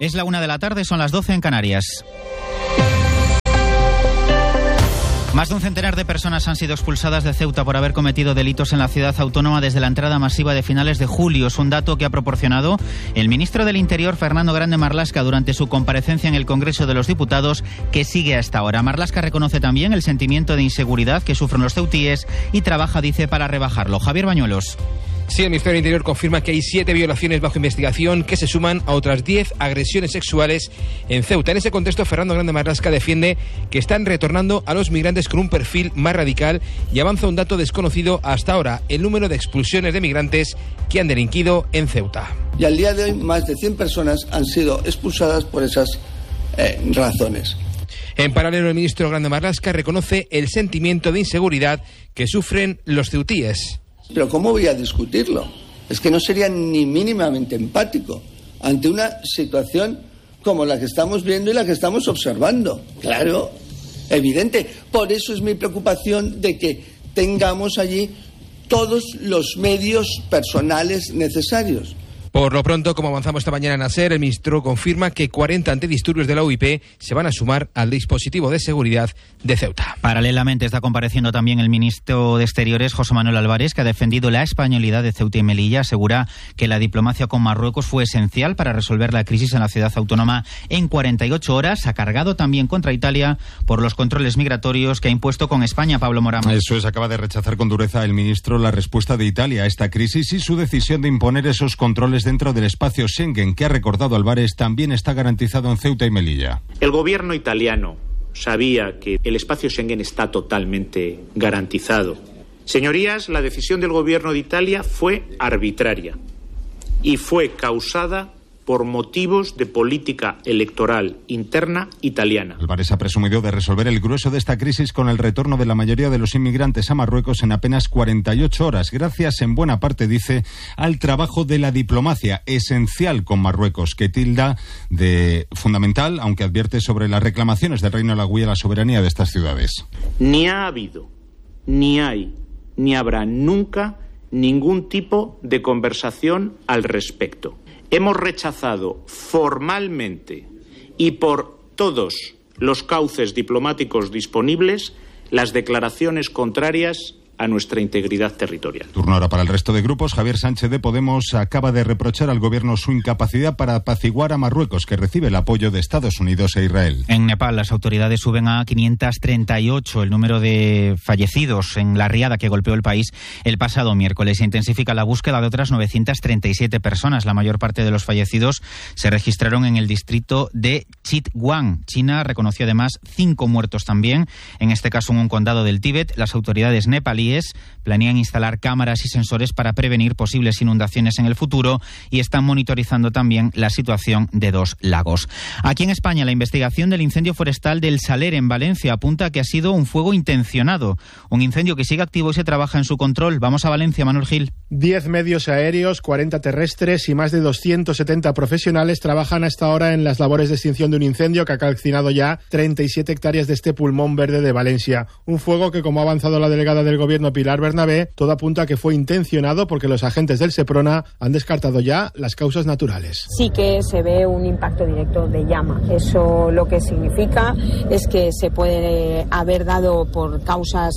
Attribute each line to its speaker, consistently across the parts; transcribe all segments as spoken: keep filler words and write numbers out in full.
Speaker 1: Es la una de la tarde, son las doce en Canarias. Más de un centenar de personas han sido expulsadas de Ceuta por haber cometido delitos en la ciudad autónoma desde la entrada masiva de finales de julio. Es un dato que ha proporcionado el ministro del Interior, Fernando Grande Marlaska, durante su comparecencia en el Congreso de los Diputados, que sigue hasta ahora. Marlaska reconoce también el sentimiento de inseguridad que sufren los ceutíes y trabaja, dice, para rebajarlo. Javier Bañuelos.
Speaker 2: Sí, el Ministerio del Interior confirma que hay siete violaciones bajo investigación que se suman a otras diez agresiones sexuales en Ceuta. En ese contexto, Fernando Grande Marlaska defiende que están retornando a los migrantes con un perfil más radical y avanza un dato desconocido hasta ahora: el número de expulsiones de migrantes que han delinquido en Ceuta.
Speaker 3: Y al día de hoy, más de cien personas han sido expulsadas por esas eh, razones.
Speaker 2: En paralelo, el ministro Grande Marlaska reconoce el sentimiento de inseguridad que sufren los ceutíes.
Speaker 3: Pero ¿cómo voy a discutirlo? Es que no sería ni mínimamente empático ante una situación como la que estamos viendo y la que estamos observando. Claro, evidente. Por eso es mi preocupación de que tengamos allí todos los medios personales necesarios.
Speaker 2: Por lo pronto, como avanzamos esta mañana en ASER, el ministro confirma que cuarenta antidisturbios de la U I P se van a sumar al dispositivo de seguridad de Ceuta.
Speaker 1: Paralelamente está compareciendo también el ministro de Exteriores, José Manuel Álvarez, que ha defendido la españolidad de Ceuta y Melilla. Asegura que la diplomacia con Marruecos fue esencial para resolver la crisis en la ciudad autónoma en cuarenta y ocho horas. Ha cargado también contra Italia por los controles migratorios que ha impuesto con España. Pablo Morán.
Speaker 4: Eso es, acaba de rechazar con dureza el ministro la respuesta de Italia a esta crisis y su decisión de imponer esos controles dentro del espacio Schengen, que ha recordado Álvarez, también está garantizado en Ceuta y Melilla.
Speaker 5: El gobierno italiano sabía que el espacio Schengen está totalmente garantizado. Señorías, la decisión del gobierno de Italia fue arbitraria y fue causada por motivos de política electoral interna italiana.
Speaker 4: Álvarez ha presumido de resolver el grueso de esta crisis con el retorno de la mayoría de los inmigrantes a Marruecos en apenas cuarenta y ocho horas, gracias en buena parte, dice, al trabajo de la diplomacia, esencial con Marruecos, que tilda de fundamental, aunque advierte sobre las reclamaciones del Reino de la Guía a la soberanía de estas ciudades.
Speaker 5: Ni ha habido, ni hay, ni habrá nunca ningún tipo de conversación al respecto. Hemos rechazado formalmente y por todos los cauces diplomáticos disponibles las declaraciones contrarias a nuestra integridad territorial.
Speaker 4: Turno ahora para el resto de grupos. Javier Sánchez de Podemos acaba de reprochar al gobierno su incapacidad para apaciguar a Marruecos, que recibe el apoyo de Estados Unidos e Israel.
Speaker 1: En Nepal, las autoridades suben a quinientos treinta y ocho el número de fallecidos en la riada que golpeó el país el pasado miércoles. Se intensifica la búsqueda de otras novecientas treinta y siete personas. La mayor parte de los fallecidos se registraron en el distrito de Chitwan. China reconoció además cinco muertos también, en este caso en un condado del Tíbet. Las autoridades nepalíes planean instalar cámaras y sensores para prevenir posibles inundaciones en el futuro y están monitorizando también la situación de dos lagos. Aquí en España, la investigación del incendio forestal del Saler en Valencia apunta a que ha sido un fuego intencionado, un incendio que sigue activo y se trabaja en su control. Vamos a Valencia, Manuel Gil.
Speaker 6: Diez medios aéreos, cuarenta terrestres y más de doscientos setenta profesionales trabajan hasta ahora en las labores de extinción de un incendio que ha calcinado ya treinta y siete hectáreas de este pulmón verde de Valencia. Un fuego que, como ha avanzado la delegada del Gobierno Pilar Bernabé, todo apunta a que fue intencionado porque los agentes del Seprona han descartado ya las causas naturales.
Speaker 7: Sí que se ve un impacto directo de llama. Eso lo que significa es que se puede haber dado por causas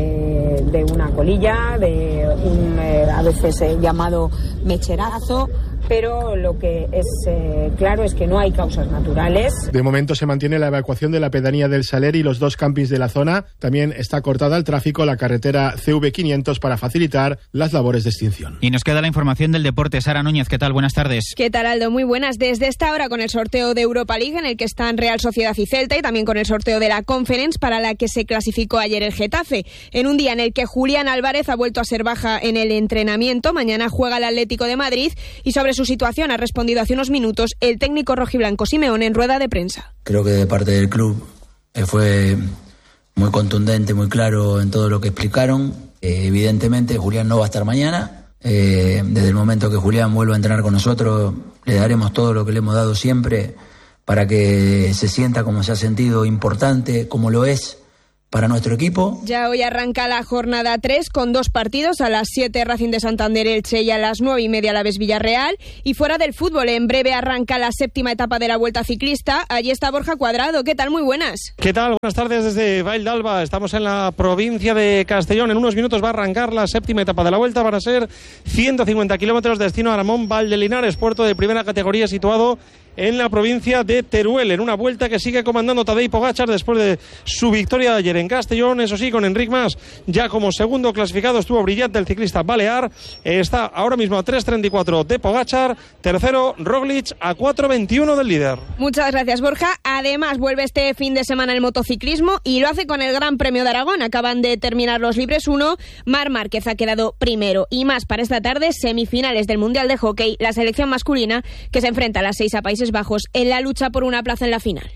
Speaker 7: eh, de una colilla, de un eh, a veces eh, llamado mecherazo, pero lo que es eh, claro es que no hay causas naturales.
Speaker 6: De momento se mantiene la evacuación de la pedanía del Saler y los dos campings de la zona. También está cortada al tráfico la carretera C V quinientos para facilitar las labores de extinción.
Speaker 1: Y nos queda la información del deporte. Sara Núñez, ¿qué tal? Buenas tardes.
Speaker 8: ¿Qué tal, Aldo? Muy buenas. Desde esta hora con el sorteo de Europa League, en el que están Real Sociedad y Celta, y también con el sorteo de la Conference, para la que se clasificó ayer el Getafe. En un día en el que Julián Álvarez ha vuelto a ser baja en el entrenamiento. Mañana juega el Atlético de Madrid y sobre su situación ha respondido hace unos minutos el técnico rojiblanco Simeone en rueda de prensa.
Speaker 9: Creo que de parte del club eh, fue muy contundente, muy claro en todo lo que explicaron. Eh, evidentemente Julián no va a estar mañana. Eh, desde el momento que Julián vuelva a entrenar con nosotros, le daremos todo lo que le hemos dado siempre para que se sienta como se ha sentido, importante, como lo es para nuestro equipo.
Speaker 8: Ya hoy arranca la jornada tres con dos partidos, a las siete Racing de Santander Elche y a las nueve y media Alavés Villarreal. Y fuera del fútbol, en breve arranca la séptima etapa de la Vuelta Ciclista. Allí está Borja Cuadrado. ¿Qué tal? Muy buenas.
Speaker 10: ¿Qué tal? Buenas tardes desde Vall d'Alba. Estamos en la provincia de Castellón. En unos minutos va a arrancar la séptima etapa de la Vuelta. Van a ser ciento cincuenta kilómetros, destino Aramón Valdelinares, puerto de primera categoría situado en la provincia de Teruel, en una vuelta que sigue comandando Tadej Pogačar después de su victoria de ayer en Castellón. Eso sí, con Enric Mas ya como segundo clasificado. Estuvo brillante el ciclista balear. Está ahora mismo a tres treinta y cuatro de Pogačar. Tercero, Roglic, a cuatro veintiuno del líder.
Speaker 8: Muchas gracias, Borja. Además, vuelve este fin de semana el motociclismo y lo hace con el Gran Premio de Aragón. Acaban de terminar los libres uno. Marc Márquez ha quedado primero. Y más para esta tarde, semifinales del Mundial de Hockey, la selección masculina que se enfrenta a las seis a Países Bajos en la lucha por una plaza en la final.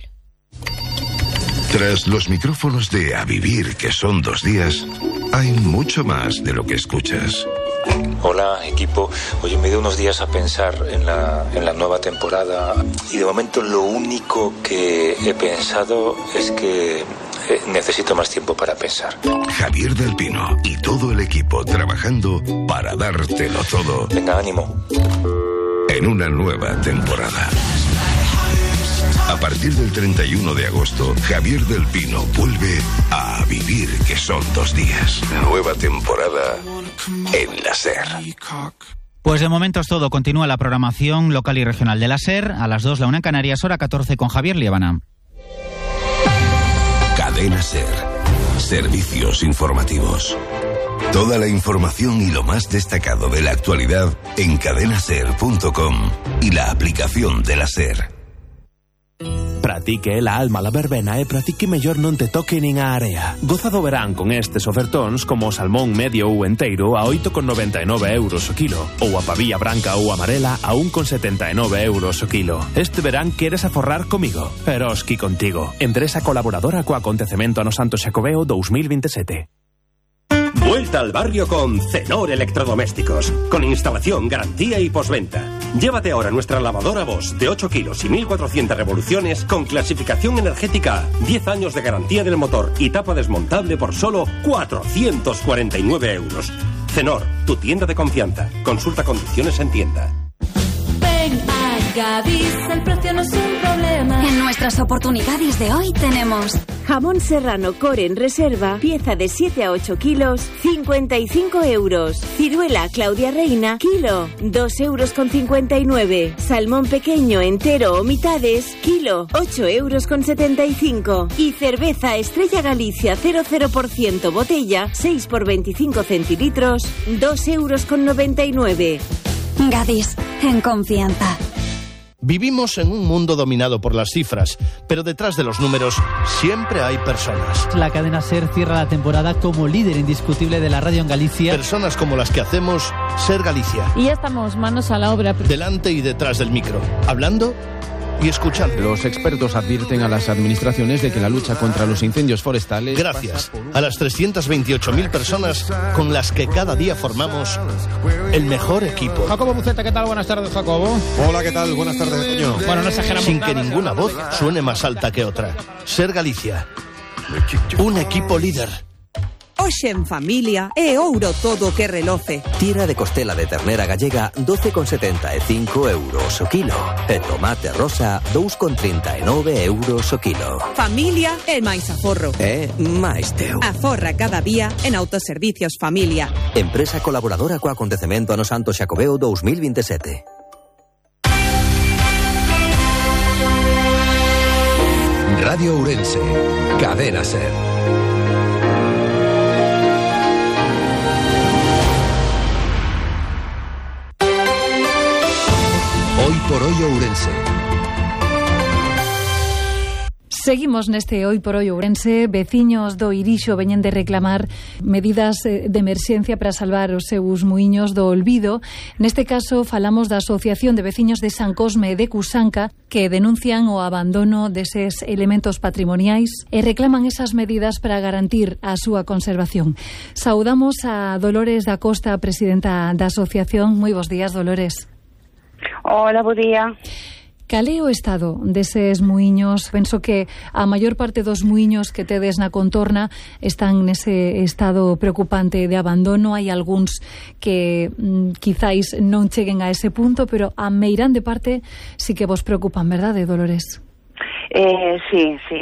Speaker 11: Tras los micrófonos de A Vivir, que son dos días, hay mucho más de lo que escuchas.
Speaker 12: Hola, equipo. Oye, me dio unos días a pensar en la, en la nueva temporada y de momento lo único que he pensado es que eh, necesito más tiempo para pensar.
Speaker 11: Javier del Pino y todo el equipo trabajando para dártelo todo.
Speaker 12: Venga, ánimo.
Speaker 11: En una nueva temporada. A partir del treinta y uno de agosto, Javier del Pino vuelve a Vivir, que son dos días. Nueva temporada en la SER.
Speaker 1: Pues de momento es todo. Continúa la programación local y regional de la SER. A las dos, la una en Canarias, hora catorce con Javier Liébana.
Speaker 11: Cadena SER. Servicios informativos. Toda la información y lo más destacado de la actualidad en cadena ser punto com y la aplicación de la SER.
Speaker 13: Pratique la alma la verbena e pratique mellor non te toque nin a area. Goza do verán con estes ofertóns como o salmón medio ou enteiro a oito con noventa e nove euros o kilo ou a pavilla branca ou amarela a un con setenta e nove euros o kilo. Este verán queres aforrar comigo, Eroski contigo. Empresa colaboradora co acontecemento ano Santo Xacobeo dos mil veintisiete.
Speaker 14: Vuelta al barrio con Cenor Electrodomésticos, con instalación, garantía y postventa. Llévate ahora nuestra lavadora Bosch de ocho kilos y mil cuatrocientas revoluciones con clasificación energética, diez años de garantía del motor y tapa desmontable por solo cuatrocientos cuarenta y nueve euros. Cenor, tu tienda de confianza. Consulta condiciones en tienda.
Speaker 15: Ven a Gadis, el precio no es un problema. En nuestras oportunidades de hoy tenemos
Speaker 16: jamón serrano core en reserva, pieza de siete a ocho kilos, cincuenta y cinco euros. Ciruela Claudia Reina, kilo, dos euros con cincuenta y nueve. Salmón pequeño entero o mitades, kilo, ocho euros con setenta y cinco. Y cerveza Estrella Galicia cero cero por ciento botella, seis por veinticinco centilitros, dos euros con noventa y nueve.
Speaker 15: Gadis, en confianza.
Speaker 17: Vivimos en un mundo dominado por las cifras, pero detrás de los números siempre hay personas.
Speaker 18: La cadena SER cierra la temporada como líder indiscutible de la radio en Galicia.
Speaker 17: Personas como las que hacemos SER Galicia.
Speaker 19: Y ya estamos manos a la obra.
Speaker 17: Delante y detrás del micro, hablando y escuchando.
Speaker 20: Los expertos advierten a las administraciones de que la lucha contra los incendios forestales...
Speaker 17: Gracias a las trescientas veintiocho mil personas con las que cada día formamos el mejor equipo.
Speaker 2: Jacobo Buceta, ¿qué tal? Buenas tardes, Jacobo.
Speaker 21: Hola, ¿qué tal? Buenas tardes, Toño.
Speaker 2: Bueno, no exageramos
Speaker 17: Sin
Speaker 2: nada,
Speaker 17: que ninguna voz suene más alta que otra. SER Galicia. Un equipo líder.
Speaker 22: Hoxe en familia é ouro todo que reloce.
Speaker 23: Tira de costela de ternera gallega doce con setenta e cinco euros o kilo. E tomate rosa dous con trinta e nove euros o kilo.
Speaker 22: Familia é máis aforro.
Speaker 23: É máis teu.
Speaker 22: Aforra cada día en Autoservicios Familia.
Speaker 23: Empresa colaboradora co acontecemento ano Santo Xacobeo dos mil veintisiete.
Speaker 24: Radio Ourense, Cadena SER. Hoy por hoy Ourense.
Speaker 19: Seguimos neste Hoy por Hoy Ourense. Veciños do Irixo veñen de reclamar medidas de emerxencia para salvar os seus muiños do olvido. Neste caso falamos da Asociación de Veciños de San Cosme e de Cusanca, que denuncian o abandono deses elementos patrimoniais e reclaman esas medidas para garantir a súa conservación. Saudamos a Dolores da Costa, presidenta da asociación. Moi bos días, Dolores.
Speaker 25: Hola, bo día.
Speaker 19: Cal é o estado deses muiños? Penso que a maior parte dos muiños que tedes na contorna están nese estado preocupante de abandono. Hai algúns que mm, quizáis non cheguen a ese punto, pero a meirande parte sí que vos preocupan, verdade, Dolores?
Speaker 3: Eh, sí, sí,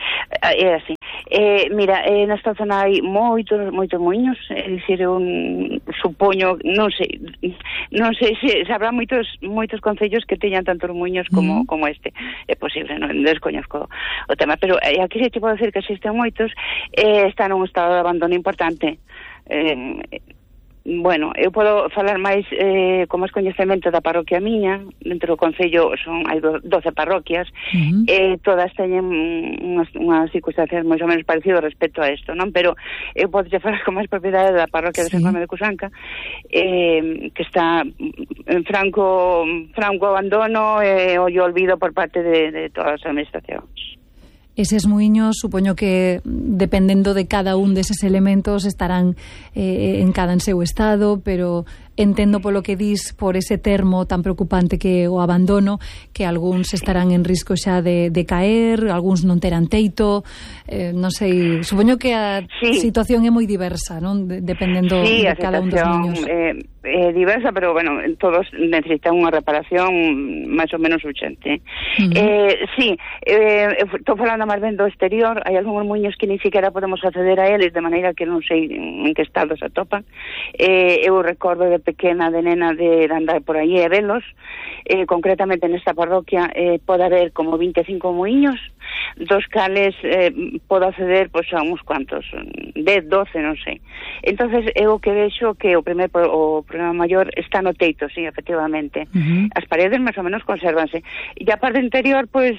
Speaker 3: é así. Eh, mira, eh, nesta zona hai moitos, moitos muiños, é dicir, un supoño, non sei, non sei se, se habrá moitos moitos concellos que teñan tantos muiños como, mm. como este. É posible, non descoñezco o tema, pero eh, aquí se te pode decir que existen moitos, eh, está nun estado de abandono importante. Eh, Bueno, eu podo falar máis eh, con máis coñecemento da parroquia miña. Dentro do concello son hai doce parroquias, uh-huh. eh, todas teñen unhas, unhas circunstancias máis ou menos parecidas respecto a isto, non? Pero eu podo falar con máis propiedade da parroquia sí. de San Juan de Cusanca, eh, que está en franco franco abandono e eh, o olvido por parte de, de todas as administracións.
Speaker 19: Eses muiños, supoño que dependendo de cada un deses elementos estarán eh, en cada en seu estado, pero entendo polo que dis por ese termo tan preocupante que o abandono, que algúns estarán en risco xa de, de caer, algúns non terán teito, eh, non sei, supoño que a sí. situación é moi diversa, non? De, dependendo
Speaker 3: sí,
Speaker 19: de cada un dos niños.
Speaker 3: Eh, é diversa, pero bueno, todos necesitan unha reparación máis ou menos urgente. Uh-huh. Eh, sí, eh, estou falando máis ben do exterior, hai algúns muiños que ni siquiera podemos acceder a eles, de maneira que non sei en que estado se atopan. Eh, eu recordo de pequena, de nena, de andar por aí e velos. Eh, concretamente nesta parroquia eh, pode haber como vinte e cinco muiños, dos cales eh, podo acceder pois, a uns cuantos, dez, doce, non sei. Entonces eu que vexo que o primer o problema maior está no teito, sí, efectivamente. Uh-huh. As paredes máis ou menos consérvanse. E a parte interior, pois,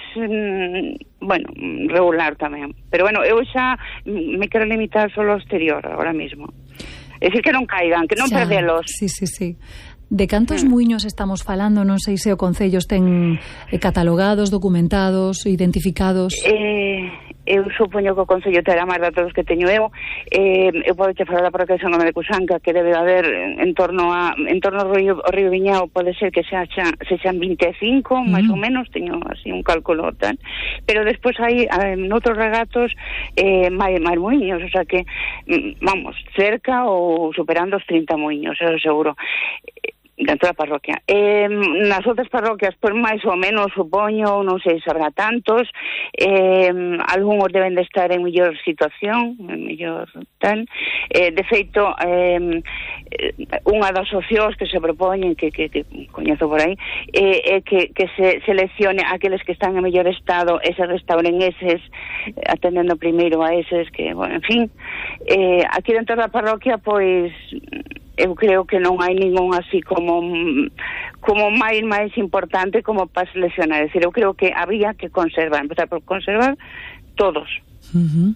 Speaker 3: mm, bueno, regular tamén. Pero bueno, eu xa me quero limitar só ao exterior agora mismo. É dicir, que non caigan, que non xa, perdelos.
Speaker 19: Sí, sí, sí. De cantos mm. muiños estamos falando? Non sei se o concello ten eh, catalogados, documentados, identificados.
Speaker 3: Eh, eu supoño que o concello terá máis datos que teño eu. Eh, eu podo che falar da parroquia de San Juan de Cusanca, que debe de haber en torno a en torno ao río, ao río Viñao, pode ser que xa, xa se xan vinte e cinco, mm. máis ou menos, teño así un cálculo tal. Pero despois hai eh, noutros regatos eh, máis, máis muiños, o sea que vamos, cerca ou superando os trinta muiños, eso seguro. Dentro da parroquia. Eh, nas outras parroquias, pois máis ou menos, supoño, non sei se habrá tantos, eh, algúns deben de estar en mellor situación, en mellor tal. Eh, de feito, eh, unha das opcións que se propoñen, que, que, que coñezo por aí, é eh, que, que se seleccione aqueles que están en mellor estado e se restauren eses, atendendo primeiro a eses, que, bueno, en fin, eh, aquí dentro da parroquia, pois, eu creo que non hai ningún así como como máis máis importante como para seleccionar. Es decir, eu creo que habría que conservar, empezar por conservar todos. Uh-huh.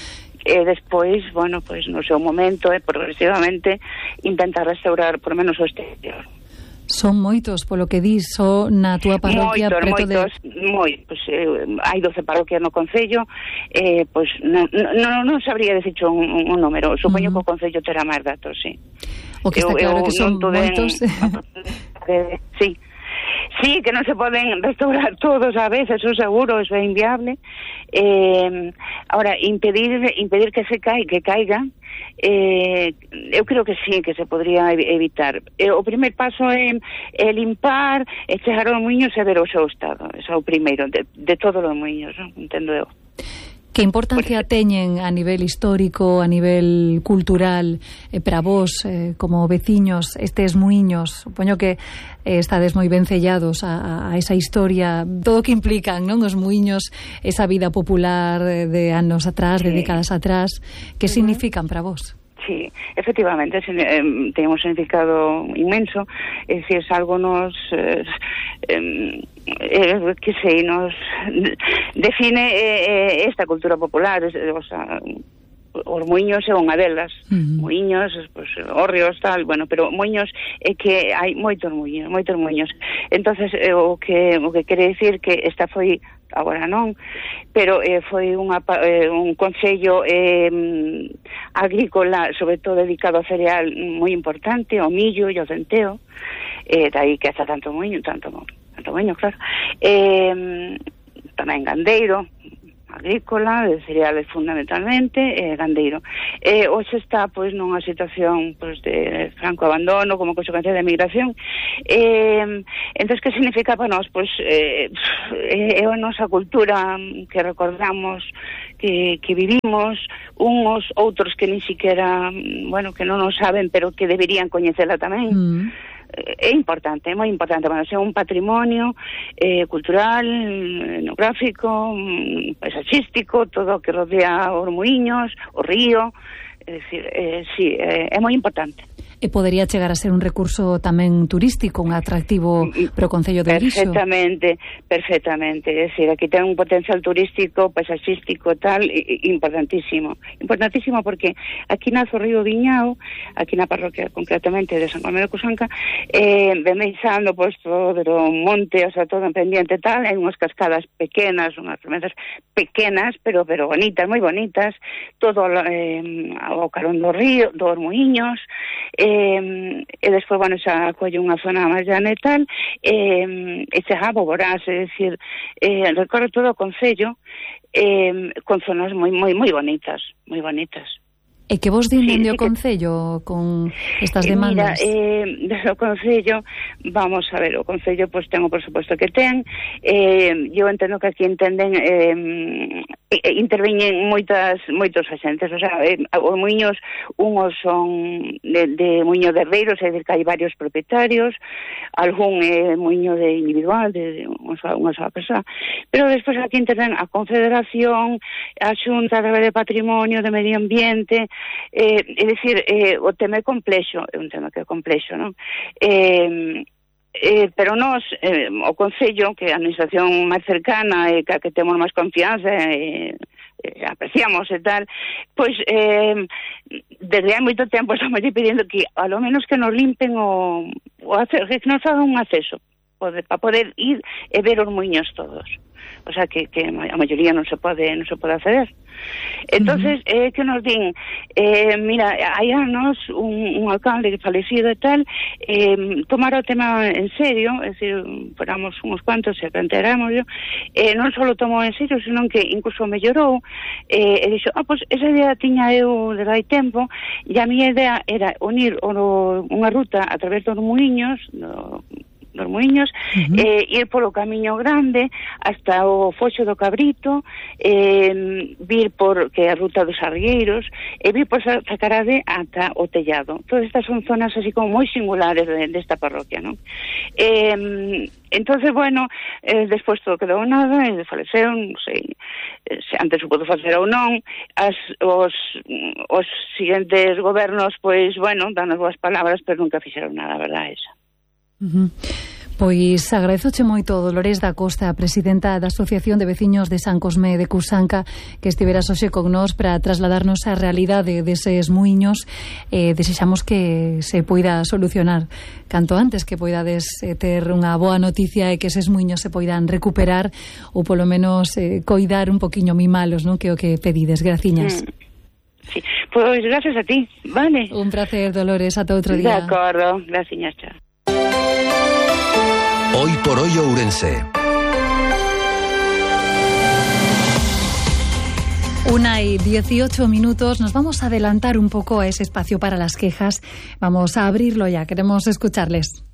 Speaker 3: E despois, bueno, pues no seu momento, eh, progresivamente, intentar restaurar por menos o exterior.
Speaker 19: Son moitos, polo que dis, só na túa parroquia
Speaker 3: moitos,
Speaker 19: preto
Speaker 3: moitos,
Speaker 19: de...
Speaker 3: moitos, eh, hai doce parroquias no concello, eh, pois non no, no sabría decircho un, un número, supoño uh-huh. que o concello terá máis datos, sí.
Speaker 19: O que está eu, claro eu, que son moitos.
Speaker 3: Eh, sí. Sí, que non se poden restaurar todos a veces, eso seguro, eso é inviable. Eh, ahora, impedir impedir que se caiga, que caiga, eh, eu creo que sí, que se podría evitar. Eh, o primer paso é, é limpar, é chegar aos muiños e ver o seu estado. Eso é o primeiro, de, de todos os muiños, ¿no? Entendo eu.
Speaker 19: Que importancia teñen a nivel histórico, a nivel cultural, eh, para vos, eh, como veciños, estes muiños? Supoño que eh, estades moi ben sellados a, a esa historia, todo o que implican, non? Os muiños, esa vida popular de, de anos atrás, sí. de décadas atrás, que uh-huh. significan para vos?
Speaker 3: Sí, efectivamente, eh, ten un significado inmenso, é dicir, algo nos eh, eh, que sei, nos define eh, esta cultura popular, o sea, os muiños é unha delas, uh-huh. muiños, pues, hórreos, tal, bueno, pero muiños é que hai moitos muiños, moitos muiños. Entonces, eh, o que o que quere dicir que esta foi agora non, pero eh, foi unha, eh, un concello eh, agrícola, sobre todo dedicado ao cereal moi importante, ao millo e ao centeo, eh, dai que haza tanto muiño, tanto Redomoinho, claro. Eh, tamén gandeiro, agrícola, de cereales fundamentalmente, e eh, gandeiro. Eh, hoxe está, pois, nunha situación, pois, de franco abandono, como consecuencia da migración. Eh, entón, que significa para nós? Pois, eh, é a nosa cultura que recordamos, que, que vivimos, uns, outros que nin siquiera, bueno, que non o saben, pero que deberían coñecela tamén. Mm. É importante, é moi importante, bueno, é un patrimonio eh, cultural, etnográfico, paisaxístico, todo o que rodea os muiños, o río, é dicir, eh, sí, eh, é moi importante.
Speaker 19: E podería chegar a ser un recurso tamén turístico, un atractivo para o Concello de Irixo.
Speaker 3: Perfectamente, perfectamente. É dicir, aquí ten un potencial turístico, paisaxístico, tal, importantísimo. Importantísimo porque aquí nace o río Viñao, aquí na parroquia concretamente de San Carmelo de Cusanca, eh, ven meizando, pois, todo o monte, o sea, todo en pendiente, tal, hai unhas cascadas pequenas, unhas fermenzas pequenas, pero pero bonitas, moi bonitas, todo eh, ao carón do río, dos muiños, eh, Eh, e despois, bueno, xa acolle unha zona máis llana e tal, eh, e chega a Boborás, é dicir, eh, recorre todo o Concello eh, con zonas moi moi moi bonitas, moi bonitas.
Speaker 19: E que vos din dende sí, sí, o Concello con estas demandas?
Speaker 3: Mira, eh, desde o Concello, vamos a ver, o Concello pois ten o presupuesto que ten, eh, eu entendo que aquí entenden, eh, interveñen moitas moitos axentes, o sea, eh, os muiños, unhos son de, de muiño de herreiros, é dicir que hai varios propietarios, algún é eh, muiño de individual, de, de unha sola persoa, pero despois aquí interven a Confederación, a Xunta de Patrimonio, de Medio Ambiente. Eh, é dicir, eh, o tema é complexo, é un tema que é complexo, non? Eh, eh, pero nós, eh, o Concello, que é a administración máis cercana e que, que temos máis confianza e eh, apreciamos e tal, pois eh, desde hai moito tempo estamos pedindo que a lo menos que nos limpen o, o acceso, que nos hagan un acceso para poder ir e ver os muiños todos. O sea, que, que a maioría non se pode non se pode acceder. Entonces, uh-huh. eh, que nos din, eh, mira, hai anos un, un alcalde que falecido e tal, eh, tomara o tema en serio, é dicir, foramos uns cuantos e planteáramos, eh, non só tomou en serio, senón que incluso mellorou, eh, e dixo, ah, pois, esa idea tiña eu desde hai tempo, e a miña idea era unir o, unha ruta a través dos muiños, do dos muiños, uh-huh. eh, ir polo Camiño Grande hasta o Foxo do Cabrito, eh, vir por que é a ruta dos Arrieiros, e vir por Sacarade ata o Tellado. Todas estas son zonas así como moi singulares de, desta parroquia, non? Eh, entonces, bueno, eh, despois todo quedou nada, e faleceu, non sei se antes se pudo facer ou non, as, os, os siguientes gobernos, pois, bueno, dan as boas palabras, pero nunca fixeron nada, verdad, esa.
Speaker 19: Uh-huh. Pois agradezoche moito, Dolores da Costa, presidenta da Asociación de Veciños de San Cosme de Cusanca, que estiveras hoxe con nós para trasladarnos a realidade deses muiños. Eh, desexamos que se poida solucionar canto antes, que poidades eh, ter unha boa noticia e que eses muiños se poidan recuperar ou polo menos eh, coidar un poquiño mimalos, non? Que o que pedides. Graciñas. Mm.
Speaker 3: Sí. Pois gracias a ti, vale.
Speaker 19: Un placer, Dolores, ata outro día.
Speaker 3: De acordo, graciñas, chao.
Speaker 24: Hoy por hoy Ourense.
Speaker 19: Una y dieciocho minutos. Nos vamos a adelantar un poco a ese espacio para las quejas. Vamos a abrirlo ya. Queremos escucharles.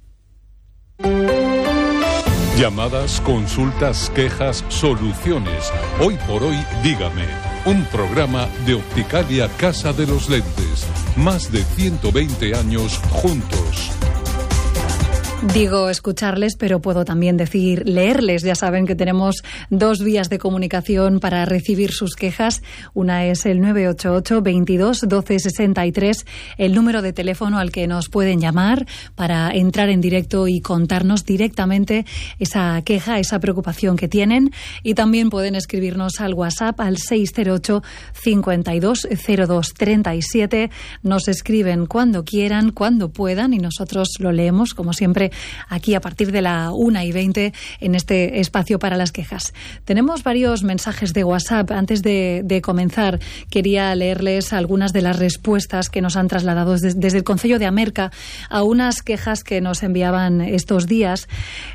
Speaker 4: Llamadas, consultas, quejas, soluciones. Hoy por hoy, dígame. Un programa de Opticalia Casa de los Lentes. Más de ciento veinte años juntos.
Speaker 19: Digo escucharles, pero puedo también decir leerles. Ya saben que tenemos dos vías de comunicación para recibir sus quejas. Una es el nueve ocho ocho, veintidós, doce sesenta y tres, el número de teléfono al que nos pueden llamar para entrar en directo y contarnos directamente esa queja, esa preocupación que tienen. Y también pueden escribirnos al WhatsApp al seis cero ocho, cincuenta y dos, cero dos, treinta y siete. Nos escriben cuando quieran, cuando puedan, y nosotros lo leemos, como siempre, aquí a partir de la una y veinte en este espacio para las quejas. Tenemos varios mensajes de WhatsApp. Antes de, de comenzar, quería leerles algunas de las respuestas que nos han trasladado desde, desde el Concello de Amerca a unas quejas que nos enviaban estos días.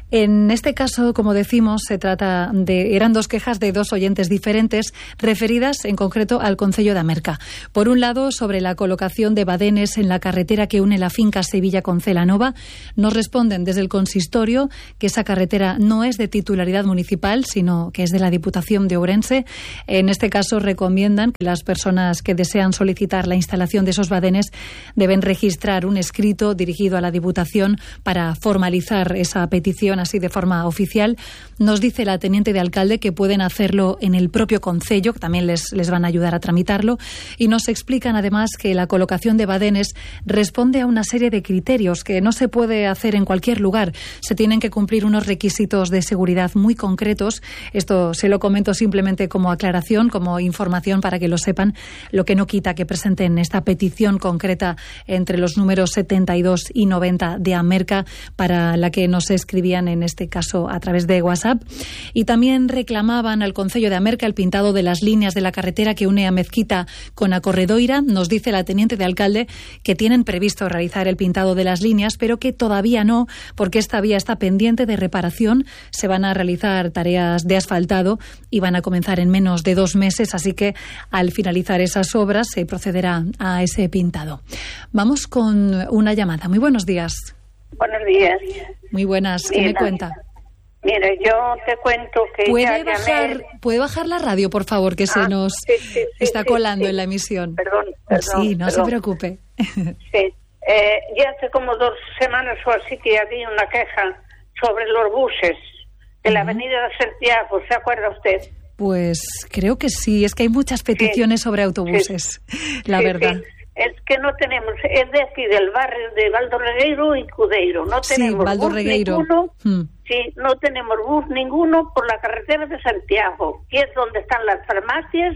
Speaker 19: En este caso, como decimos, se trata de eran dos quejas de dos oyentes diferentes referidas en concreto al Concello de Amerca. Por un lado, sobre la colocación de badenes en la carretera que une la finca Sevilla con Celanova, nos responden desde el consistorio que esa carretera no es de titularidad municipal, sino que es de la Diputación de Ourense. En este caso, recomiendan que las personas que desean solicitar la instalación de esos badenes deben registrar un escrito dirigido a la Diputación para formalizar esa petición así de forma oficial. Nos dice la teniente de alcalde que pueden hacerlo en el propio concello, que también les, les van a ayudar a tramitarlo, y nos explican además que la colocación de badenes responde a una serie de criterios que no se puede hacer en cualquier lugar. Se tienen que cumplir unos requisitos de seguridad muy concretos. Esto se lo comento simplemente como aclaración, como información para que lo sepan, lo que no quita que presenten esta petición concreta entre los números setenta y dos y noventa de Amerca, para la que nos escribían en este caso a través de WhatsApp. Y también reclamaban al Concello de Amerca el pintado de las líneas de la carretera que une a Mezquita con a Corredoira. Nos dice la teniente de alcalde que tienen previsto realizar el pintado de las líneas, pero que todavía no, porque esta vía está pendiente de reparación. Se van a realizar tareas de asfaltado y van a comenzar en menos de dos meses, así que al finalizar esas obras se procederá a ese pintado. Vamos con una llamada. Muy buenos días.
Speaker 5: Buenos días.
Speaker 19: Muy buenas. ¿Qué
Speaker 5: Mira,
Speaker 19: me cuenta?
Speaker 5: Mire, yo te cuento que
Speaker 19: ¿Puede
Speaker 5: ya
Speaker 19: bajar,
Speaker 5: llamé...
Speaker 19: ¿Puede bajar la radio, por favor, que se
Speaker 5: Ah,
Speaker 19: nos
Speaker 5: sí, sí, sí,
Speaker 19: está
Speaker 5: sí,
Speaker 19: colando
Speaker 5: sí.
Speaker 19: en la emisión?
Speaker 5: Perdón, perdón.
Speaker 19: Sí, no
Speaker 5: perdón.
Speaker 19: se preocupe.
Speaker 5: Sí. Eh, ya hace como dos semanas o así que había una queja sobre los buses de la Avenida de Santiago. ¿Se acuerda usted?
Speaker 19: Pues creo que sí. Es que hay muchas peticiones
Speaker 5: Sí.
Speaker 19: sobre autobuses, la
Speaker 5: Sí,
Speaker 19: verdad.
Speaker 5: sí. Es que no tenemos, es de aquí del barrio de Valdo Regueiro y Cudeiro. No
Speaker 19: Sí,
Speaker 5: tenemos
Speaker 19: Valdo
Speaker 5: bus
Speaker 19: Regueiro.
Speaker 5: ninguno.
Speaker 19: Mm.
Speaker 5: Sí, no tenemos bus ninguno por la carretera de Santiago, que es donde están las farmacias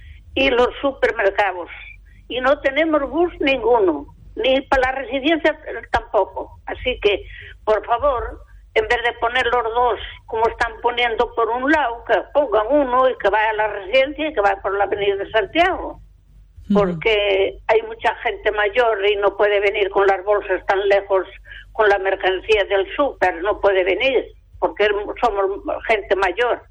Speaker 5: y los supermercados. Y no tenemos bus ninguno, ni para la residencia tampoco. Así que, por favor, en vez de poner los dos como están poniendo por un lado, que pongan uno y que vaya a la residencia y que vaya por la avenida de Santiago. Porque hay mucha gente mayor y no puede venir con las bolsas tan lejos con la mercancía del súper, no puede venir, porque somos gente mayor.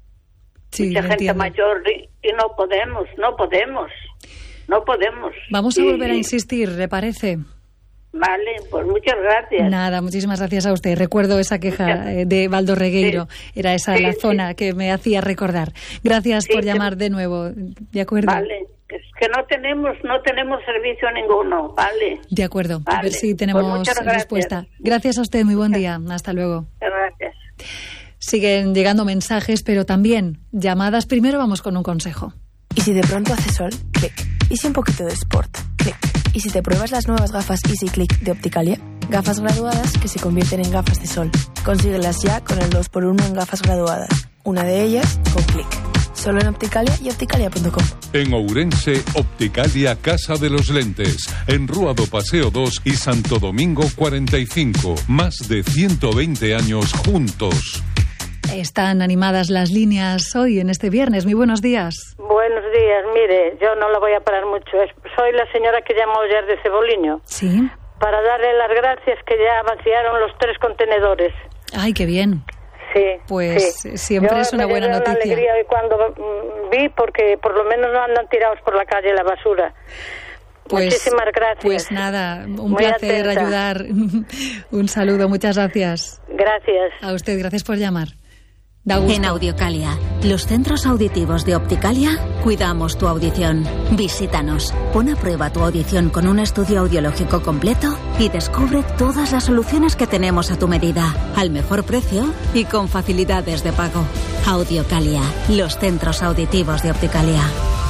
Speaker 19: Sí,
Speaker 5: mucha
Speaker 19: lo
Speaker 5: gente
Speaker 19: entiendo.
Speaker 5: mayor y, y no podemos, no podemos, no podemos.
Speaker 19: Vamos a
Speaker 5: Y-
Speaker 19: volver a insistir, ¿le parece?
Speaker 5: Vale, pues muchas gracias.
Speaker 19: Nada, muchísimas gracias a usted. Recuerdo esa queja eh, de Valdo Regueiro. Era esa
Speaker 5: Sí,
Speaker 19: la
Speaker 5: sí.
Speaker 19: zona que me hacía recordar. Gracias
Speaker 5: Sí,
Speaker 19: por
Speaker 5: sí.
Speaker 19: llamar de nuevo. ¿De acuerdo?
Speaker 5: Vale, es que no tenemos, no tenemos servicio ninguno, vale.
Speaker 19: De acuerdo. A
Speaker 5: Vale,
Speaker 19: ver si
Speaker 5: pues
Speaker 19: tenemos
Speaker 5: muchas gracias.
Speaker 19: respuesta. Gracias a usted. Muy buen día. Hasta luego.
Speaker 5: Gracias.
Speaker 19: Siguen llegando mensajes, pero también llamadas. Primero vamos con un consejo.
Speaker 6: ¿Y si de pronto hace sol? Clic. ¿Y si un poquito de sport? Clic. ¿Y si te pruebas las nuevas gafas Easy Click de Opticalia? Gafas graduadas que se convierten en gafas de sol. Consíguelas ya con el dos por uno en gafas graduadas. Una de ellas con Clic. Solo en Opticalia y opticalia punto com.
Speaker 4: En Ourense, Opticalia Casa de los Lentes. En Rúa do Paseo dos y Santo Domingo cuarenta y cinco. Más de ciento veinte años juntos.
Speaker 19: Están animadas las líneas hoy, en este viernes. Muy buenos días.
Speaker 7: Buenos días, mire, yo no la voy a parar mucho. Es- Soy la señora que llamó ayer de Ceboliño
Speaker 19: Sí.
Speaker 7: para darle las gracias que ya vaciaron los tres contenedores.
Speaker 19: Ay, qué bien.
Speaker 7: Sí.
Speaker 19: Pues
Speaker 7: sí.
Speaker 19: siempre
Speaker 7: Yo
Speaker 19: es una
Speaker 7: me
Speaker 19: buena
Speaker 7: llevé una
Speaker 19: noticia.
Speaker 7: alegría hoy cuando mm, vi, porque por lo menos no andan tirados por la calle la basura.
Speaker 19: Pues,
Speaker 7: Muchísimas gracias.
Speaker 19: Pues nada, un
Speaker 7: Muy
Speaker 19: placer
Speaker 7: atenta.
Speaker 19: ayudar. Un saludo, muchas gracias.
Speaker 7: Gracias.
Speaker 19: A usted, gracias por llamar. Da gusto.
Speaker 9: En Audiocalia, los centros auditivos de Opticalia, cuidamos tu audición. Visítanos, pon a prueba tu audición con un estudio audiológico completo y descubre todas las soluciones que tenemos a tu medida, al mejor precio y con facilidades de pago. Audiocalia, los centros auditivos de Opticalia.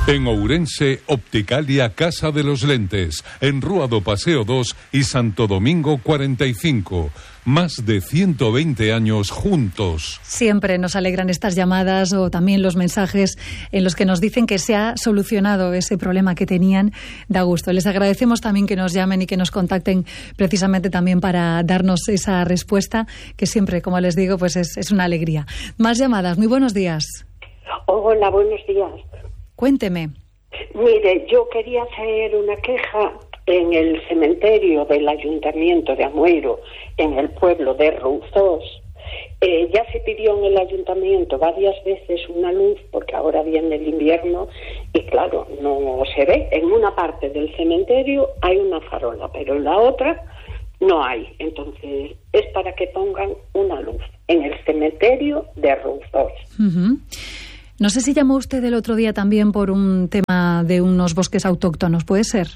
Speaker 4: En Ourense, Opticalia Casa de los Lentes, en Rúa do Paseo dos y Santo Domingo cuarenta y cinco. Más de ciento veinte años juntos.
Speaker 19: Siempre nos alegran estas llamadas o también los mensajes en los que nos dicen que se ha solucionado ese problema que tenían. Da gusto. Les agradecemos también que nos llamen y que nos contacten precisamente también para darnos esa respuesta, que siempre, como les digo, pues es, es una alegría. Más llamadas. Muy buenos días.
Speaker 1: Hola, buenos días.
Speaker 19: Cuénteme.
Speaker 1: Mire, yo quería hacer una queja en el cementerio del Ayuntamiento de Amueiro, en el pueblo de Rouzós. Eh, ya se pidió en el Ayuntamiento varias veces una luz, porque ahora viene el invierno y claro, no se ve. En una parte del cementerio hay una farola, pero en la otra no hay. Entonces, es para que pongan una luz en el cementerio de Rouzós.
Speaker 19: Uh-huh. No sé si llamó usted el otro día también por un tema de unos bosques autóctonos, ¿puede ser?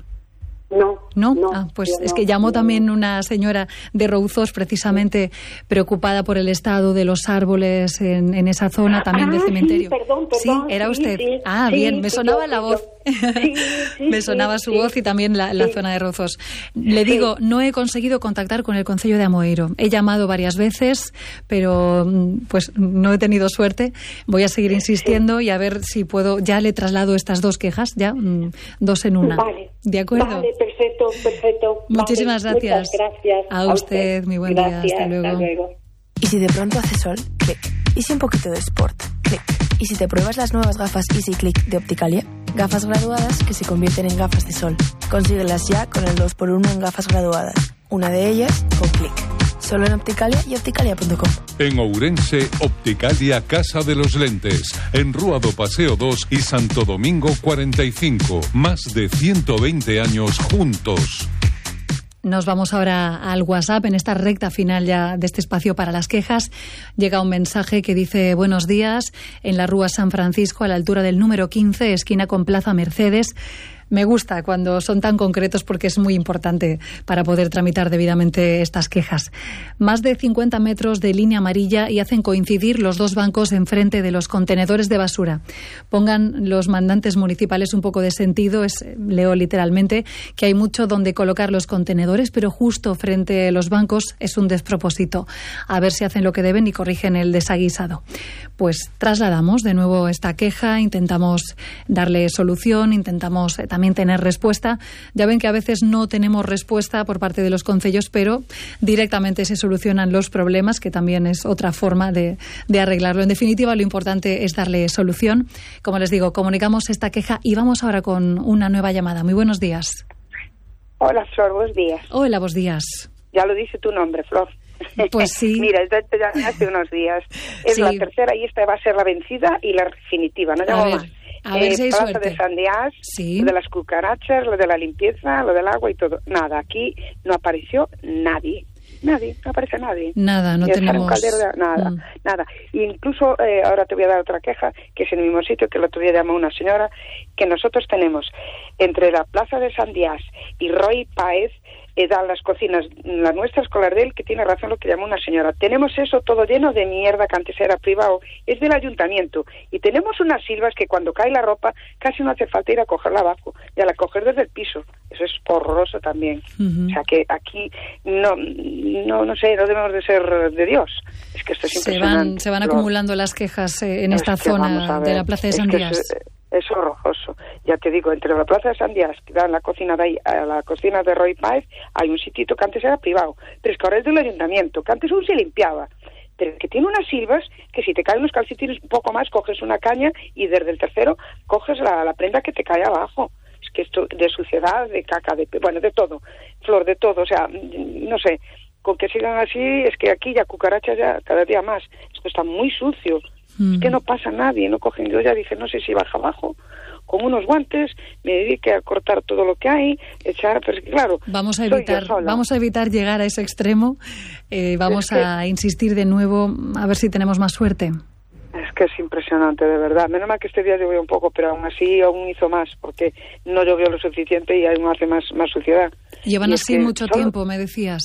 Speaker 1: No.
Speaker 19: ¿No? no ah, pues es no, que llamó no. también una señora de Rouzós, precisamente preocupada por el estado de los árboles en, en esa zona también ah, del cementerio.
Speaker 1: Sí, perdón, perdón.
Speaker 19: Sí, era
Speaker 1: sí,
Speaker 19: usted.
Speaker 1: Sí,
Speaker 19: ah,
Speaker 1: sí,
Speaker 19: bien, me sonaba
Speaker 1: sí,
Speaker 19: la voz.
Speaker 1: Sí, sí,
Speaker 19: me sonaba
Speaker 1: sí,
Speaker 19: su
Speaker 1: sí.
Speaker 19: voz y también la, la
Speaker 1: sí.
Speaker 19: zona de Rouzós. Le digo, sí. no he conseguido contactar con el Concello de Amoeiro. He llamado varias veces, pero pues no he tenido suerte. Voy a seguir insistiendo sí. y a ver si puedo. Ya le traslado estas dos quejas, ya, dos en una.
Speaker 1: Vale.
Speaker 19: ¿De acuerdo?
Speaker 1: Vale, perfecto, perfecto.
Speaker 19: Muchísimas
Speaker 1: vale,
Speaker 19: gracias.
Speaker 1: gracias.
Speaker 19: A, a usted, usted, muy buen
Speaker 1: gracias,
Speaker 19: día. Hasta luego.
Speaker 1: hasta luego.
Speaker 6: Y si de pronto hace sol, clic. Y si un poquito de sport, clic. Y si te pruebas las nuevas gafas Easy Click de Opticalia, gafas graduadas que se convierten en gafas de sol. Consíguelas ya con el dos por uno en gafas graduadas. Una de ellas con clic. Solo en Opticalia y opticalia punto com.
Speaker 4: En Ourense, Opticalia Casa de los Lentes, en Rúa do Paseo dos y Santo Domingo cuarenta y cinco. Más de ciento veinte años juntos.
Speaker 19: Nos vamos ahora al WhatsApp en esta recta final ya de este espacio para las quejas. Llega un mensaje que dice: buenos días, en la Rúa San Francisco, a la altura del número quince, esquina con Plaza Mercedes. Me gusta cuando son tan concretos porque es muy importante para poder tramitar debidamente estas quejas. Más de cincuenta metros de línea amarilla y hacen coincidir los dos bancos enfrente de los contenedores de basura. Pongan los mandantes municipales un poco de sentido, es, leo literalmente, que hay mucho donde colocar los contenedores, pero justo frente a los bancos es un despropósito. A ver si hacen lo que deben y corrigen el desaguisado. Pues trasladamos de nuevo esta queja, intentamos darle solución, intentamos eh, también tener respuesta. Ya ven que a veces no tenemos respuesta por parte de los concellos, pero directamente se solucionan los problemas, que también es otra forma de, de arreglarlo. En definitiva, lo importante es darle solución. Como les digo, comunicamos esta queja y vamos ahora con una nueva llamada. Muy buenos días.
Speaker 8: Hola, Flor, buenos días.
Speaker 19: Hola, buenos días.
Speaker 8: Ya lo dice tu nombre, Flor.
Speaker 19: Pues sí.
Speaker 8: Mira, ya hace unos días. Es sí. la tercera y esta va a ser la vencida y la definitiva. No llamo más.
Speaker 19: A ver
Speaker 8: eh,
Speaker 19: si hay
Speaker 8: Plaza
Speaker 19: suerte.
Speaker 8: de Sandiás,
Speaker 19: sí.
Speaker 8: lo de las cucarachas, lo de la limpieza, lo del agua y todo. Nada, aquí no apareció nadie. Nadie, no aparece nadie.
Speaker 19: Nada, no
Speaker 8: y
Speaker 19: tenemos...
Speaker 8: Un caldero de... Nada, mm. nada. Y incluso, eh, ahora te voy a dar otra queja, que es en el mismo sitio que el otro día llamó una señora, que nosotros tenemos entre la Plaza de Sandiás y Roy Páez, eh, dan las cocinas, las nuestras con las de él, que tiene razón lo que llamó una señora. Tenemos eso todo lleno de mierda que antes era privado, es del ayuntamiento. Y tenemos unas silvas que cuando cae la ropa casi no hace falta ir a cogerla abajo, y a la coger desde el piso. Eso es horroroso también. Uh-huh. O sea que aquí no, no, no sé, no debemos de ser de Dios. Es que esto es
Speaker 19: se
Speaker 8: impresionante.
Speaker 19: Van, se van acumulando las quejas eh, en
Speaker 8: es
Speaker 19: esta zona de la Plaza de Sandiás.
Speaker 8: Es, es horroroso. Ya te digo, entre la Plaza de Sandiás, que da la cocina de ahí, a la cocina de Roy Páez, hay un sitito que antes era privado, pero es que ahora es del ayuntamiento, que antes aún se limpiaba, pero que tiene unas silvas que si te caen unos calcetines un poco más, coges una caña y desde el tercero coges la, la prenda que te cae abajo. Es que esto de suciedad, de caca, de bueno, de todo, Flor, de todo, o sea, no sé, con que sigan así, es que aquí ya cucarachas ya cada día más, esto está muy sucio. Mm. Es que no pasa nadie, no cogen. Yo ya dije, no sé si baja abajo, con unos guantes, me dediqué a cortar todo lo que hay, echar, pero es que claro,
Speaker 19: vamos a evitar, vamos a evitar llegar a ese extremo, eh, vamos es que, a insistir de nuevo, a ver si tenemos más suerte.
Speaker 8: Es que es impresionante, de verdad. Menos mal que este día llovió un poco, pero aún así aún hizo más, porque no llovió lo suficiente y aún hace más, más suciedad.
Speaker 19: Llevan
Speaker 8: y
Speaker 19: así
Speaker 8: es que
Speaker 19: mucho
Speaker 8: solo...
Speaker 19: tiempo, me decías.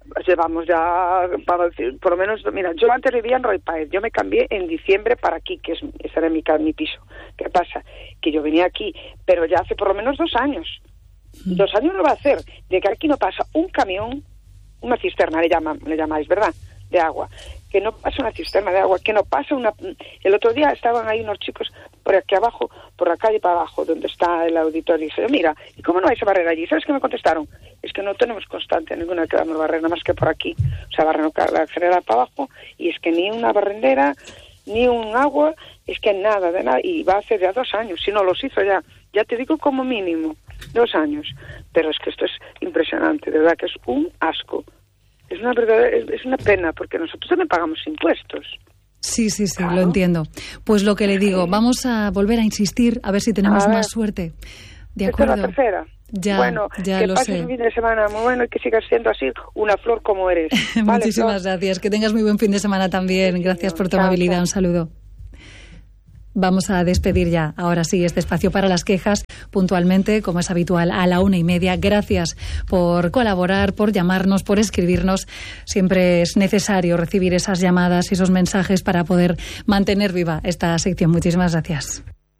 Speaker 8: llevamos ya, para decir, por lo menos, mira, yo antes vivía en Roy Páez, yo me cambié en diciembre para aquí, que es, ese era mi, mi piso. ¿Qué pasa? Que yo venía aquí, pero ya hace por lo menos dos años. Mm. Dos años lo va a hacer, de que aquí no pasa un camión, una cisterna, le, llaman, le llamáis, ¿verdad?, de agua, que no pasa una cisterna de agua, que no pasa una... El otro día estaban ahí unos chicos por aquí abajo, por la calle para abajo, donde está el auditorio, y dije, mira, ¿y cómo no vais a barrer allí? ¿Sabes qué me contestaron? Es que no tenemos constante ninguna que vamos a barrer, nada más que por aquí. O sea, barren la general para abajo, y es que ni una barrendera, ni un agua, es que nada, de nada, y va a hacer ya dos años, si no los hizo ya, ya te digo como mínimo, dos años. Pero es que esto es impresionante, de verdad que es un asco. Es una verdadera, es, es una pena, porque nosotros también pagamos impuestos.
Speaker 19: Sí, sí, sí, claro. Lo entiendo. Pues lo que le digo, vamos a volver a insistir, a ver si tenemos más suerte. De acuerdo.
Speaker 8: Esta es la tercera.
Speaker 19: Ya,
Speaker 8: bueno,
Speaker 19: ya
Speaker 8: que
Speaker 19: lo
Speaker 8: pases
Speaker 19: sé.
Speaker 8: un fin de semana muy bueno y que sigas siendo así una flor como eres. Vale,
Speaker 19: muchísimas Flor. Gracias. Que tengas muy buen fin de semana también. Gracias por tu amabilidad. Un saludo. Vamos a despedir ya, ahora sí, este espacio para las quejas, puntualmente, como es habitual, a la una y media. Gracias por colaborar, por llamarnos, por escribirnos. Siempre es necesario recibir esas llamadas y esos mensajes para poder mantener viva esta sección. Muchísimas gracias.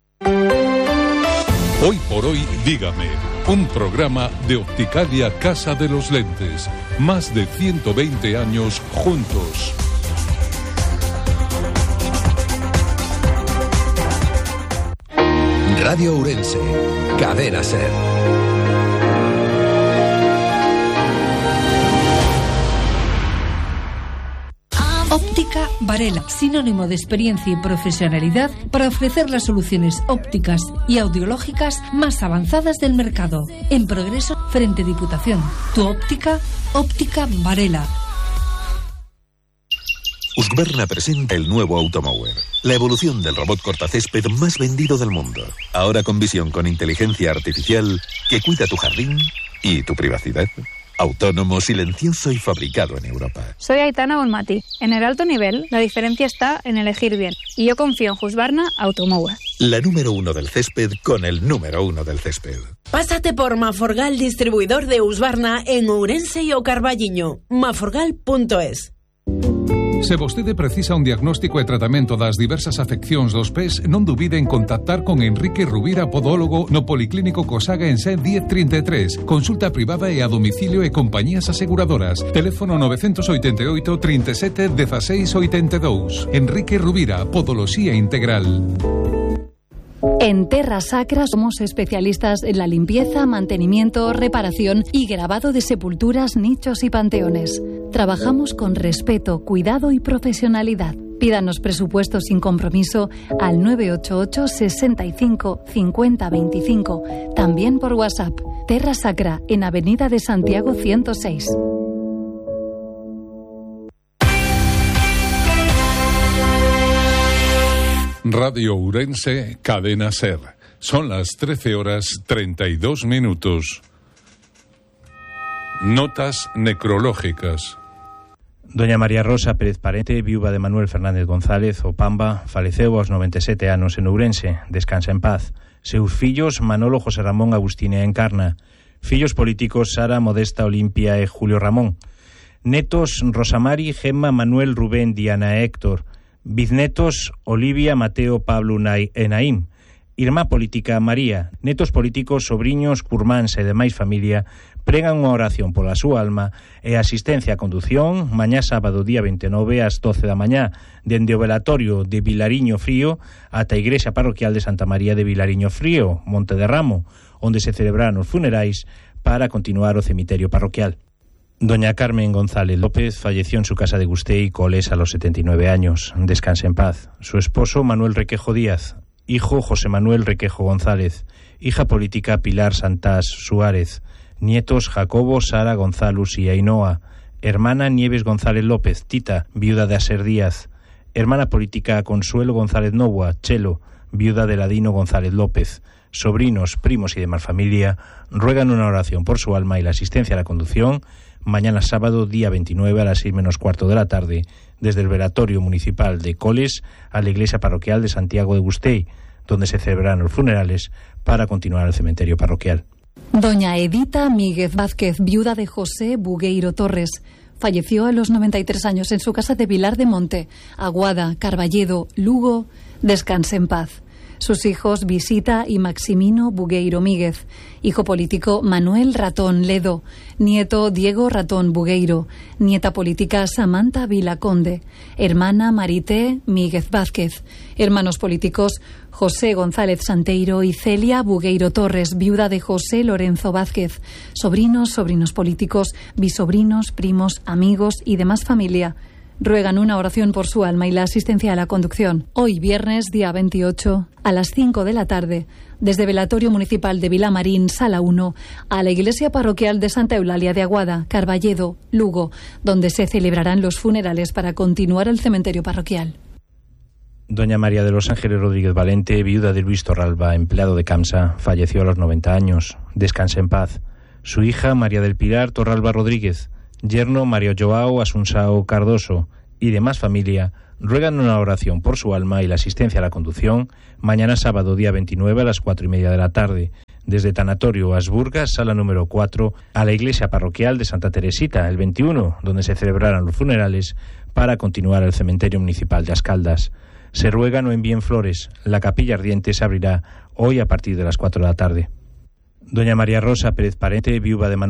Speaker 4: Hoy por hoy, dígame, un programa de Opticalia Casa de los Lentes. Más de ciento veinte años juntos.
Speaker 24: Radio Ourense, Cadena SER.
Speaker 10: Óptica Varela, sinónimo de experiencia y profesionalidad para ofrecer las soluciones ópticas y audiológicas más avanzadas del mercado. En progreso, frente Diputación. Tu óptica, Óptica Varela.
Speaker 11: Husqvarna presenta el nuevo Automower, la evolución del robot cortacésped más vendido del mundo. Ahora con visión con inteligencia artificial que cuida tu jardín y tu privacidad. Autónomo, silencioso y fabricado en Europa.
Speaker 12: Soy Aitana Bonmati. En el alto nivel, la diferencia está en elegir bien. Y yo confío en Husqvarna Automower.
Speaker 11: La número uno del césped con el número uno del césped.
Speaker 13: Pásate por Maforgal, distribuidor de Husqvarna en Ourense y o Carballiño. maforgal punto es.
Speaker 4: Se vostede precisa un diagnóstico e tratamento das diversas afeccións dos pés, non dubide en contactar con Enrique Rubira, podólogo, no Policlínico Cosaga en Sen diez treinta e tres. Consulta privada e a domicilio e compañías aseguradoras. Teléfono nove oito oito, trinta e sete, dieciséis oitenta e dous. Enrique Rubira, Podoloxía Integral.
Speaker 19: En Terra Sacra somos especialistas en la limpieza, mantenimiento, reparación y grabado de sepulturas, nichos y panteones. Trabajamos con respeto, cuidado y profesionalidad. Pídanos presupuesto sin compromiso al nueve ocho ocho, sesenta y cinco, cincuenta, veinticinco. También por WhatsApp. Terra Sacra, en Avenida de Santiago ciento seis.
Speaker 4: Radio Ourense, Cadena SER. Son las trece horas treinta y dos minutos. Notas necrológicas.
Speaker 25: Doña María Rosa Pérez Parente, viúva de Manuel Fernández González, o Pamba, faleceu aos noventa e sete anos en Ourense. Descansa en paz. Seus fillos, Manolo, José Ramón, Agustín e Encarna. Fillos políticos, Sara, Modesta, Olimpia e Julio Ramón. Netos, Rosamari, Gemma, Manuel, Rubén, Diana e Héctor. Biznetos, Olivia, Mateo, Pablo e Naím. Irmá política, María. Netos políticos, sobriños, curmáns e demais familia pregan unha oración pola súa alma e asistencia a condución mañá sábado día veintinueve ás doce da mañá dende o velatorio de Vilariño Frío ata a Igrexa Parroquial de Santa María de Vilariño Frío, Monte de Ramo, onde se celebrarán os funerais para continuar o cemiterio parroquial. Doña Carmen González López falleció en su casa de Gustei, Coles, a los setenta y nueve años. Descanse en paz. Su esposo, Manuel Requejo Díaz. Hijo, José Manuel Requejo González. Hija política, Pilar Santás Suárez. Nietos, Jacobo, Sara, González y Ainhoa. Hermana, Nieves González López, Tita, viuda de Aser Díaz. Hermana política, Consuelo González Novoa, Chelo, viuda de Ladino González López. Sobrinos, primos y demás familia ruegan una oración por su alma y la asistencia a la conducción mañana sábado día veintinueve a las seis menos cuarto de la tarde desde el velatorio municipal de Coles a la iglesia parroquial de Santiago de Gustei, donde se celebrarán los funerales para continuar al cementerio parroquial.
Speaker 19: Doña Edita Míguez Vázquez, viuda de José Bugueiro Torres, falleció a los noventa y tres años en su casa de Vilar de Monte, Aguada, Carballedo, Lugo. Descanse en paz. Sus hijos Visita y Maximino Bugueiro Míguez, hijo político Manuel Ratón Ledo, nieto Diego Ratón Bugueiro, nieta política Samantha Vilaconde, hermana Marité Míguez Vázquez, hermanos políticos José González Santeiro y Celia Bugueiro Torres, viuda de José Lorenzo Vázquez, sobrinos, sobrinos políticos, bisobrinos, primos, amigos y demás familia. Ruegan una oración por su alma y la asistencia a la conducción. Hoy, viernes, día veintiocho, a las cinco de la tarde, desde Velatorio Municipal de Vilamarín, Sala uno, a la Iglesia Parroquial de Santa Eulalia de Aguada, Carballedo, Lugo, donde se celebrarán los funerales para continuar al cementerio parroquial.
Speaker 25: Doña María de los Ángeles Rodríguez Valente, viuda de Luis Torralba, empleado de CAMSA, falleció a los noventa años. Descanse en paz. Su hija, María del Pilar Torralba Rodríguez, yerno Mario Joao Asunsao Cardoso y demás familia ruegan una oración por su alma y la asistencia a la conducción mañana sábado día veintinueve a las cuatro y media de la tarde desde Tanatorio Asburgas, sala número cuatro, a la iglesia parroquial de Santa Teresita el veintiuno, donde se celebrarán los funerales para continuar al cementerio municipal de Ascaldas. Se ruega no envíen flores. La capilla ardiente se abrirá hoy a partir de las cuatro de la tarde. Doña María Rosa Pérez Parente, viuda de Manuel